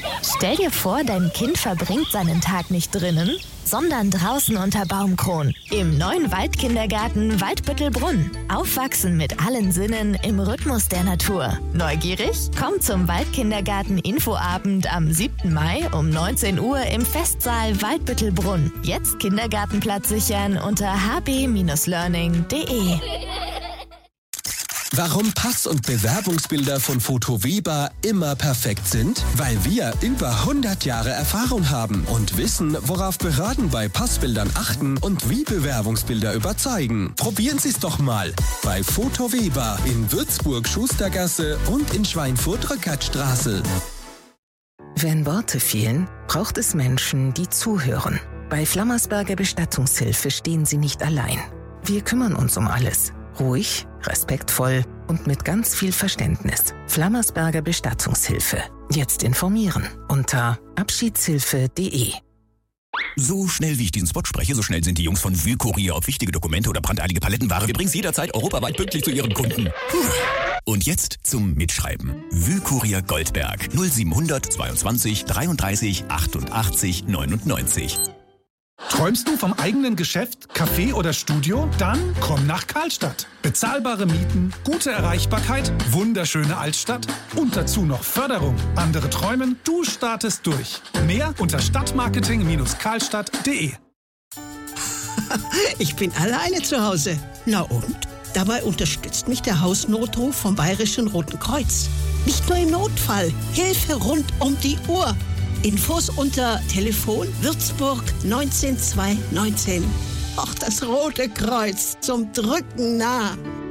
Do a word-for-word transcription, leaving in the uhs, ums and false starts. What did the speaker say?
Stell dir vor, dein Kind verbringt seinen Tag nicht drinnen, sondern draußen unter Baumkronen. Im neuen Waldkindergarten Waldbüttelbrunn. Aufwachsen mit allen Sinnen im Rhythmus der Natur. Neugierig? Komm zum Waldkindergarten Infoabend am siebten Mai um neunzehn Uhr im Festsaal Waldbüttelbrunn. Jetzt Kindergartenplatz sichern unter h b Bindestrich learning punkt d e. Warum Pass- und Bewerbungsbilder von Foto Weber immer perfekt sind? Weil wir über hundert Jahre Erfahrung haben und wissen, worauf Behörden bei Passbildern achten und wie Bewerbungsbilder überzeugen. Probieren Sie es doch mal bei Foto Weber in Würzburg Schustergasse und in Schweinfurt Rückertstraße. Wenn Worte fehlen, braucht es Menschen, die zuhören. Bei Flammersberger Bestattungshilfe stehen Sie nicht allein. Wir kümmern uns um alles. Ruhig, respektvoll und mit ganz viel Verständnis. Flammersberger Bestattungshilfe. Jetzt informieren unter abschiedshilfe punkt d e. So schnell wie ich diesen Spot spreche, so schnell sind die Jungs von Wühlkurier auf wichtige Dokumente oder brandeilige Palettenware. Wir bringen es jederzeit europaweit pünktlich zu ihren Kunden. Puh. Und jetzt zum Mitschreiben. Wühlkurier Goldberg null siebenhundert zweiundzwanzig dreiunddreißig achtundachtzig neunundneunzig. Träumst du vom eigenen Geschäft, Café oder Studio? Dann komm nach Karlstadt. Bezahlbare Mieten, gute Erreichbarkeit, wunderschöne Altstadt und dazu noch Förderung. Andere träumen, du startest durch. Mehr unter stadtmarketing Bindestrich karlstadt punkt d e. Ich bin alleine zu Hause. Na und? Dabei unterstützt mich der Hausnotruf vom Bayerischen Roten Kreuz. Nicht nur im Notfall, Hilfe rund um die Uhr. Infos unter Telefon Würzburg neunzehn zwei neunzehn. Ach, das Rote Kreuz, zum Drücken nah.